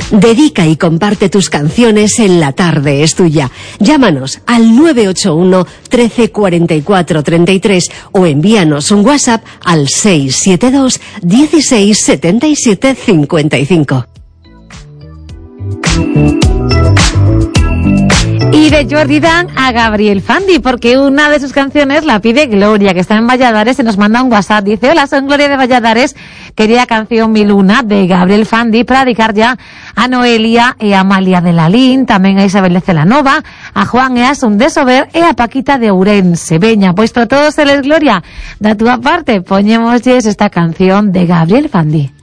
Dedica y comparte tus canciones en La Tarde es Tuya. Llámanos al 981 13 44 33 o envíanos un WhatsApp al 672 16 77 55. Y de Jordi Dan a Gabriel Fandi, porque una de sus canciones la pide Gloria, que está en Valladares, y nos manda un WhatsApp. Dice: hola, soy Gloria de Valladares, quería canción Mi Luna de Gabriel Fandi para dedicar ya a Noelia e a Amalia de Lalín, tamén a Isabel de Celanova, a Juan e a Asun de Sober e a Paquita de Ourense. Veña, pois para todos eles, Gloria, da túa parte, poñémoslles esta canción de Gabriel Fandi.